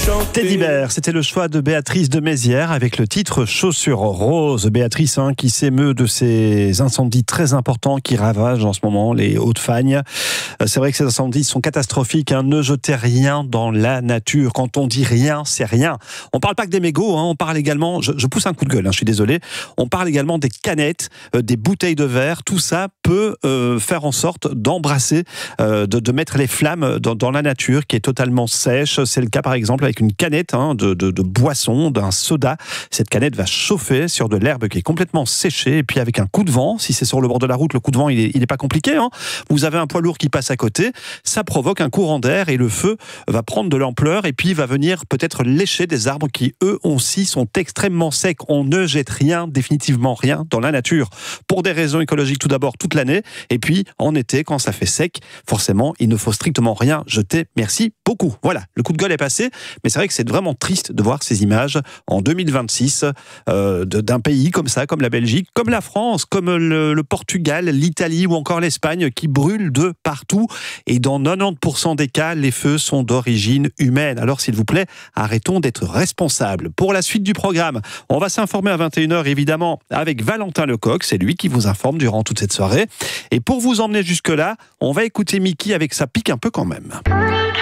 Teddy Bear, c'était le choix de Béatrice de Mézières avec le titre Chaussures roses. Béatrice qui s'émeut de ces incendies très importants qui ravagent en ce moment les Hauts-de-Fagne. C'est vrai que ces incendies sont catastrophiques. Ne jetez rien dans la nature. Quand on dit rien, c'est rien. On parle pas que des mégots, on parle également, je pousse un coup de gueule, je suis désolé, on parle également des canettes, des bouteilles de verre. Tout ça peut faire en sorte d'embrasser, de mettre les flammes dans la nature qui est totalement sèche. C'est le cas par exemple avec une canette de boisson, d'un soda. Cette canette va chauffer sur de l'herbe qui est complètement séchée et puis avec un coup de vent, si c'est sur le bord de la route, le coup de vent il est pas compliqué. Vous avez un poids lourd qui passe à côté, ça provoque un courant d'air et le feu va prendre de l'ampleur et puis va venir peut-être lécher des arbres qui eux aussi sont extrêmement secs. On ne jette rien, définitivement rien dans la nature. Pour des raisons écologiques tout d'abord toute l'année et puis en été quand ça fait sec, forcément il ne faut strictement rien jeter. Merci beaucoup. Voilà, le coup de gueule est passé, mais c'est vrai que c'est vraiment triste de voir ces images en 2026 d'un pays comme ça, comme la Belgique, comme la France, comme le Portugal, l'Italie ou encore l'Espagne qui brûlent de partout et dans 90% des cas, les feux sont d'origine humaine. Alors s'il vous plaît, arrêtons d'être responsables. Pour la suite du programme, on va s'informer à 21h évidemment avec Valentin Lecoq, c'est lui qui vous informe durant toute cette soirée. Et pour vous emmener jusque-là, on va écouter Mickey avec sa pique un peu quand même.